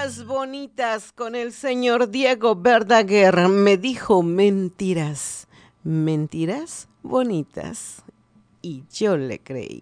Mentiras bonitas con el señor Diego Verdaguer. Me dijo mentiras, mentiras bonitas. Y yo le creí.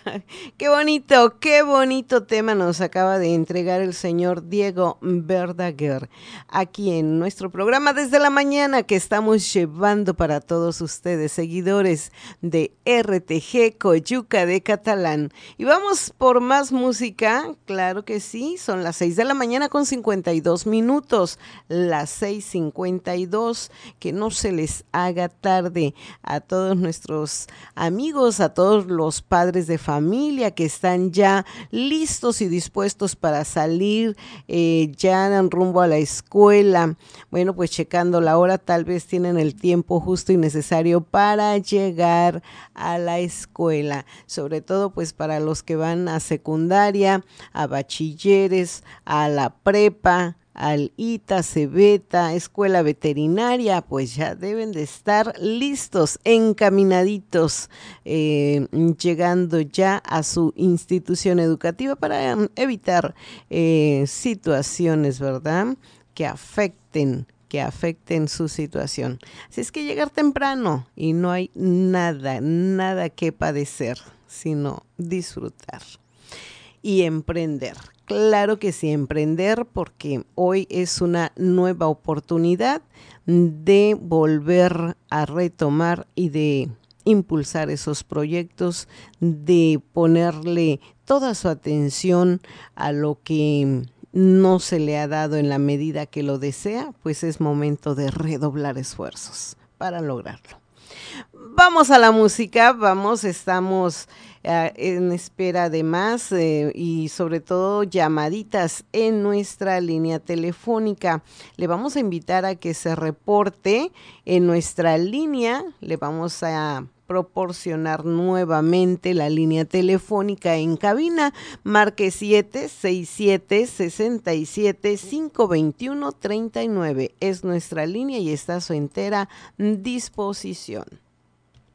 Qué bonito tema nos acaba de entregar el señor Diego Verdaguer aquí en nuestro programa desde la mañana que estamos llevando para todos ustedes, seguidores de RTG Coyuca de Catalán. Y vamos por más música, claro que sí, son las 6 de la mañana con 52 minutos, las 6:52, que no se les haga tarde a todos nuestros amigos, a todos los padres de familia que están ya listos y dispuestos para salir ya en rumbo a la escuela. Bueno, pues checando la hora, tal vez tienen el tiempo justo y necesario para llegar a la escuela, sobre todo pues para los que van a secundaria, a bachilleres, a la prepa, al ITA, Cebeta, escuela veterinaria, pues ya deben de estar listos, encaminaditos, llegando ya a su institución educativa para evitar situaciones, ¿verdad?, que afecten su situación. Así es que llegar temprano y no hay nada que padecer, sino disfrutar y emprender. Claro que sí, emprender, porque hoy es una nueva oportunidad de volver a retomar y de impulsar esos proyectos, de ponerle toda su atención a lo que no se le ha dado en la medida que lo desea, pues es momento de redoblar esfuerzos para lograrlo. Vamos a la música, estamos en espera de más y sobre todo llamaditas en nuestra línea telefónica. Le vamos a invitar a que se reporte en nuestra línea, le vamos a proporcionar nuevamente la línea telefónica en cabina, marque 767-67-521-39. Es nuestra línea y está a su entera disposición.